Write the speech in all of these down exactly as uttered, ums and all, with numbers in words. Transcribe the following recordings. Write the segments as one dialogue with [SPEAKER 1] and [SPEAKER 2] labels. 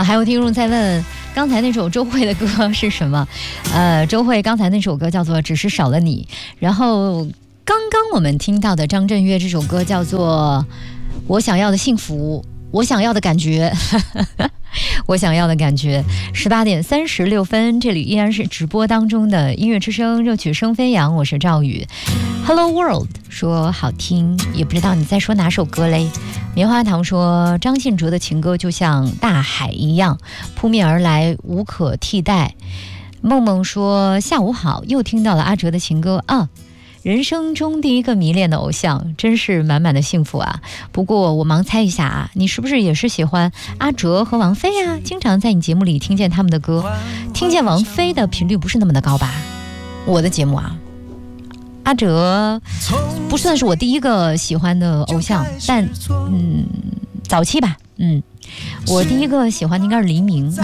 [SPEAKER 1] 还有听众在问刚才那首周蕙的歌是什么？呃，周蕙刚才那首歌叫做《只是少了你》，然后刚刚我们听到的张震岳这首歌叫做《我想要的幸福》，我想要的感觉。我想要的感觉。十八点三十六分，这里依然是直播当中的音乐之声，热曲声飞扬，我是赵宇。Hello World 说好听，也不知道你在说哪首歌嘞。棉花糖说张信哲的情歌就像大海一样扑面而来，无可替代。梦梦说下午好，又听到了阿哲的情歌啊，人生中第一个迷恋的偶像，真是满满的幸福啊。不过我盲猜一下啊，你是不是也是喜欢阿哲和王菲啊？经常在你节目里听见他们的歌，听见王菲的频率不是那么的高吧？我的节目啊，阿哲不算是我第一个喜欢的偶像，但嗯，早期吧，嗯，我第一个喜欢的应该是黎明。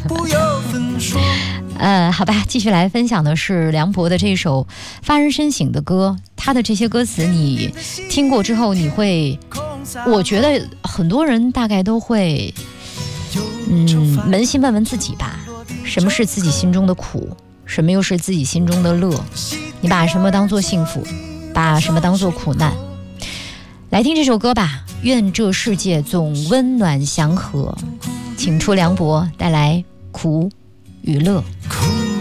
[SPEAKER 1] 呃，好吧，继续来分享的是梁博的这首发人深省的歌。他的这些歌词你听过之后，你会，我觉得很多人大概都会嗯，扪心问问自己吧，什么是自己心中的苦，什么又是自己心中的乐，你把什么当作幸福，把什么当作苦难。来听这首歌吧，愿这世界总温暖祥和。请出梁博带来苦与乐。
[SPEAKER 2] 苦